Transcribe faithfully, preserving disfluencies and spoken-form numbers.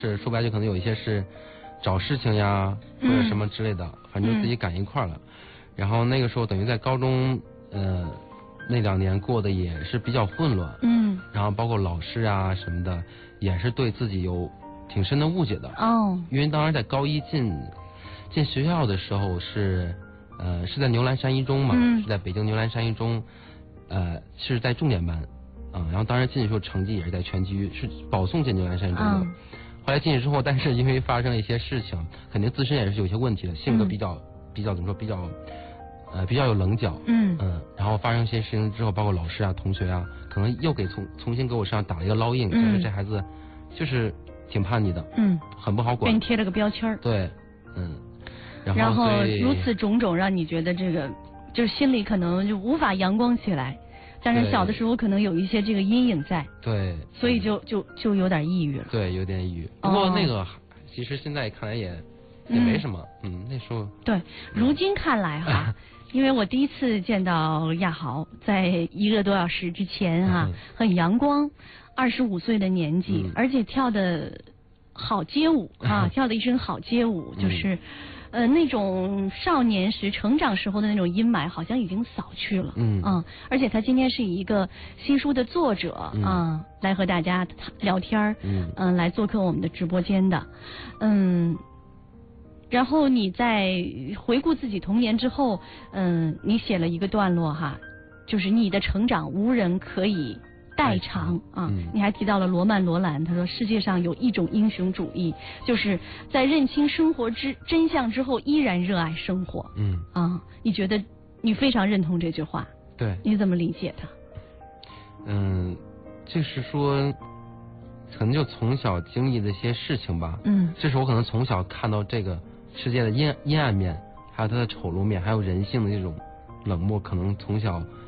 是说白就可能有一些是找事情呀或者什么之类的，嗯、反正自己赶一块了。嗯、然后那个时候等于在高中呃那两年过得也是比较混乱，嗯，然后包括老师啊什么的也是对自己有挺深的误解的哦。因为当时在高一进进学校的时候是呃是在牛栏山一中嘛，嗯、是在北京牛栏山一中，呃是在重点班啊、嗯，然后当时进去时候成绩也是在全区是保送进牛栏山一中的。嗯后来进去之后，但是因为发生了一些事情，肯定自身也是有些问题的，性格比较、嗯、比较怎么说比较，呃比较有棱角，嗯嗯，然后发生一些事情之后，包括老师啊、同学啊，可能又给重重新给我身上打了一个烙印，嗯、就是这孩子就是挺叛逆的，嗯，很不好管， 给你贴了个标签儿， 对，嗯，然后然后如此种种让你觉得这个就是心里可能就无法阳光起来。但是小的时候可能有一些这个阴影在， 对， 所以就就就有点抑郁了。 对，有点抑郁。不过那个、哦、其实现在看来也也没什么，嗯，嗯那时候。 对，如今看来哈，因为我第一次见到亚豪，在一个多小时之前哈、啊，嗯、很阳光，二十五岁的年纪，嗯、而且跳的好街舞啊，跳的一身好街舞，就是。嗯呃，那种少年时成长时候的那种阴霾，好像已经扫去了。嗯啊，而且他今天是以一个新书的作者、嗯、啊来和大家聊天嗯嗯、呃，来做客我们的直播间的。嗯，然后你在回顾自己童年之后，嗯，你写了一个段落哈，就是你的成长无人可以代偿啊！嗯、你还提到了罗曼·罗兰，他说世界上有一种英雄主义，就是在认清生活之真相之后，依然热爱生活。嗯啊，你觉得你非常认同这句话？ 对， 你怎么理解它？ 嗯，就是说，可能就从小经历的一些事情吧。嗯，这是我可能从小看到这个世界的阴阴暗面，还有它的丑陋面，还有人性的这种冷漠，可能从小